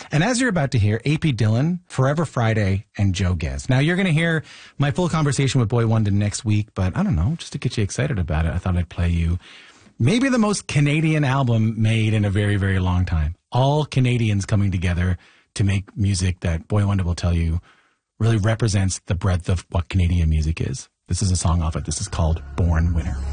And as you're about to hear, AP Dillon, Forever Friday, and Joe Gez. Now, you're going to hear my full conversation with Boy Wonder next week, but I don't know, just to get you excited about it, I thought I'd play you maybe the most Canadian album made in a very, very long time. All Canadians coming together to make music that Boy Wonder will tell you really represents the breadth of what Canadian music is. This is a song off it. This is called Born Winner.